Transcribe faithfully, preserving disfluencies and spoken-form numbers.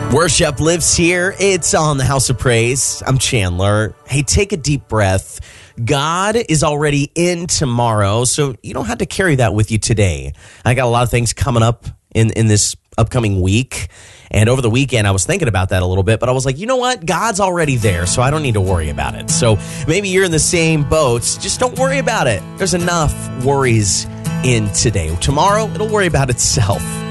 Worship lives here. It's on the House of Praise. I'm Chandler. Hey, take a deep breath. God is already in tomorrow, so you don't have to carry that with you today. I got a lot of things coming up in, in this upcoming week. And over the weekend, I was thinking about that a little bit, but I was like, you know what? God's already there, so I don't need to worry about it. So maybe you're in the same boat. Just don't worry about it. There's enough worries in today. Tomorrow, it'll worry about itself.